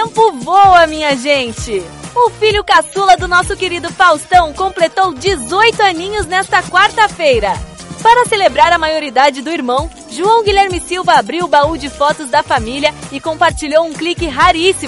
tempo voa, minha gente! O filho caçula do nosso querido Faustão completou 18 aninhos nesta quarta-feira. Para celebrar a maioridade do irmão, João Guilherme Silva abriu o baú de fotos da família e compartilhou um clique raríssimo